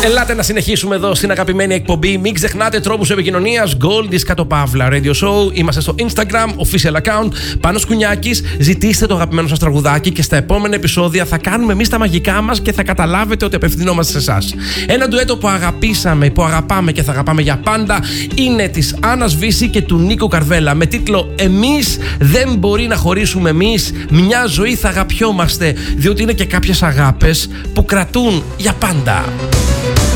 Ελάτε να συνεχίσουμε εδώ στην αγαπημένη εκπομπή. Μην ξεχνάτε τρόπους επικοινωνίας. Gold _Pavla Radio Show. Είμαστε στο Instagram, official account. Πάνος Κουνιάκης. Ζητήστε το αγαπημένο σας τραγουδάκι και στα επόμενα επεισόδια θα κάνουμε εμείς τα μαγικά μας και θα καταλάβετε ότι απευθυνόμαστε σε εσάς. Ένα ντουέτο που αγαπήσαμε, που αγαπάμε και θα αγαπάμε για πάντα είναι της Άννας Βύση και του Νίκου Καρβέλα με τίτλο «Εμείς δεν μπορεί να χωρίσουμε εμείς. Μια ζωή θα αγαπιόμαστε». Διότι είναι και κάποιες αγάπες που κρατούν για πάντα.